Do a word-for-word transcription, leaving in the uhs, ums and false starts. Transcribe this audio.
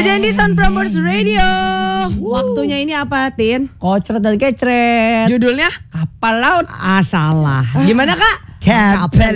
Dan di Sound Prambors Radio. Waktunya ini apa, Tin? Kocret dan kecret. Judulnya? Kapal laut. Ah, salah. Gimana, Kak? Kapal